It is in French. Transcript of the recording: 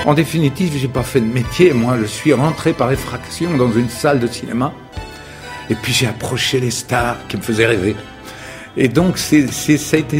En définitive, j'ai pas fait de métier. Moi, je suis rentré par effraction dans une salle de cinéma. Et puis j'ai approché les stars qui me faisaient rêver. Et donc, ça a été